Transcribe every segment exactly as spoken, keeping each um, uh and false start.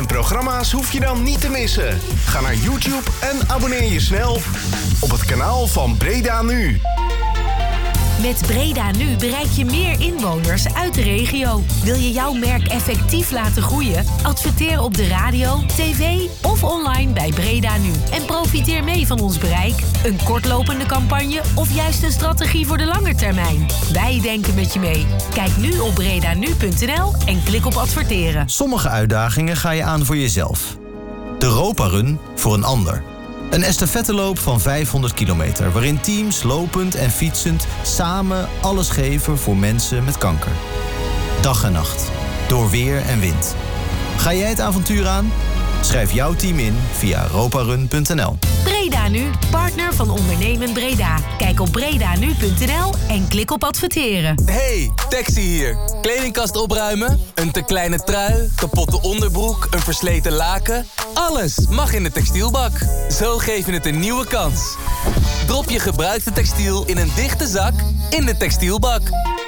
en programma's hoef je dan niet te missen. Ga naar YouTube en abonneer je snel op het kanaal van Breda Nu. Met Breda Nu bereik je meer inwoners uit de regio. Wil je jouw merk effectief laten groeien? Adverteer op de radio, tv of online bij Breda Nu. En profiteer mee van ons bereik, een kortlopende campagne of juist een strategie voor de lange termijn. Wij denken met je mee. Kijk nu op breda nu punt n l en klik op adverteren. Sommige uitdagingen ga je aan voor jezelf. De Roparun voor een ander. Een estafetteloop van vijfhonderd kilometer... waarin teams lopend en fietsend samen alles geven voor mensen met kanker. Dag en nacht, door weer en wind. Ga jij het avontuur aan? Schrijf jouw team in via roparun punt n l. Breda Nu, partner van Ondernemend Breda. Kijk op breda nu punt n l en klik op adverteren. Hey, Taxi hier. Kledingkast opruimen? Een te kleine trui? Kapotte onderbroek? Een versleten laken? Alles mag in de textielbak. Zo geef je het een nieuwe kans. Drop je gebruikte textiel in een dichte zak in de textielbak.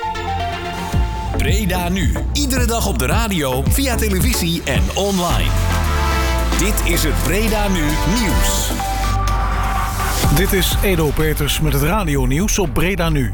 Breda Nu. Iedere dag op de radio, via televisie en online. Dit is het Breda Nu Nieuws. Dit is Edo Peters met het radionieuws op Breda Nu.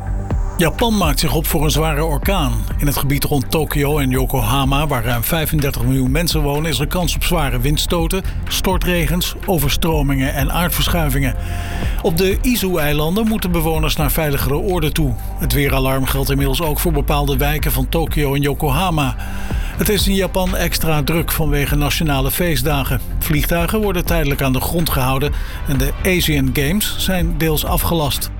Japan maakt zich op voor een zware orkaan. In het gebied rond Tokio en Yokohama, waar ruim vijfendertig miljoen mensen wonen, is er kans op zware windstoten, stortregens, overstromingen en aardverschuivingen. Op de Izu-eilanden moeten bewoners naar veiligere oorden toe. Het weeralarm geldt inmiddels ook voor bepaalde wijken van Tokio en Yokohama. Het is in Japan extra druk vanwege nationale feestdagen. Vliegtuigen worden tijdelijk aan de grond gehouden en de Asian Games zijn deels afgelast.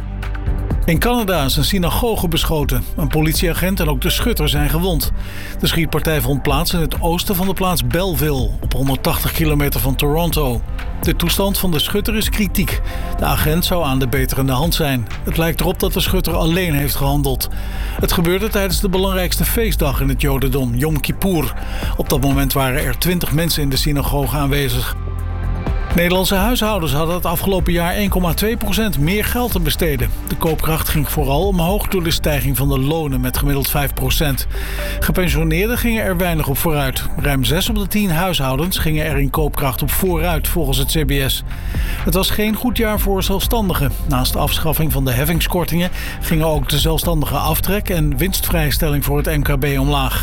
In Canada is een synagoge beschoten. Een politieagent en ook de schutter zijn gewond. De schietpartij vond plaats in het oosten van de plaats Belleville, op honderdtachtig kilometer van Toronto. De toestand van de schutter is kritiek. De agent zou aan de beterende hand zijn. Het lijkt erop dat de schutter alleen heeft gehandeld. Het gebeurde tijdens de belangrijkste feestdag in het Jodendom, Yom Kippur. Op dat moment waren er twintig mensen in de synagoge aanwezig. Nederlandse huishoudens hadden het afgelopen jaar één komma twee procent meer geld te besteden. De koopkracht ging vooral omhoog door de stijging van de lonen met gemiddeld vijf procent. Gepensioneerden gingen er weinig op vooruit. Ruim zes op de tien huishoudens gingen er in koopkracht op vooruit volgens het C B S. Het was geen goed jaar voor zelfstandigen. Naast de afschaffing van de heffingskortingen gingen ook de zelfstandige aftrek en winstvrijstelling voor het M K B omlaag.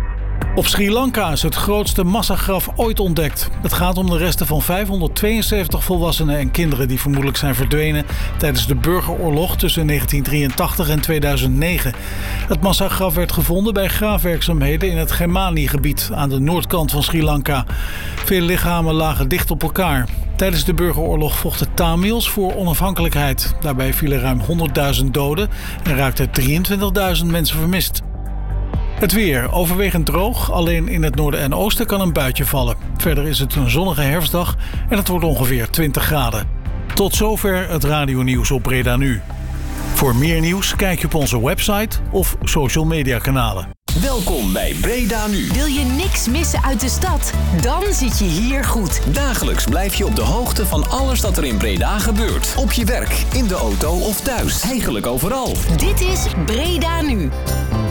Op Sri Lanka is het grootste massagraf ooit ontdekt. Het gaat om de resten van vijfhonderdtweeënzeventig volwassenen en kinderen die vermoedelijk zijn verdwenen tijdens de burgeroorlog tussen negentien drieëntachtig en tweeduizend negen. Het massagraf werd gevonden bij graafwerkzaamheden in het Gemani-gebied aan de noordkant van Sri Lanka. Veel lichamen lagen dicht op elkaar. Tijdens de burgeroorlog vochten Tamils voor onafhankelijkheid. Daarbij vielen ruim honderdduizend doden en raakten drieëntwintigduizend mensen vermist. Het weer, overwegend droog, alleen in het noorden en oosten kan een buitje vallen. Verder is het een zonnige herfstdag en het wordt ongeveer twintig graden. Tot zover het radionieuws op Breda Nu. Voor meer nieuws kijk je op onze website of social media kanalen. Welkom bij Breda Nu. Wil je niks missen uit de stad? Dan zit je hier goed. Dagelijks blijf je op de hoogte van alles dat er in Breda gebeurt. Op je werk, in de auto of thuis. Eigenlijk overal. Dit is Breda Nu.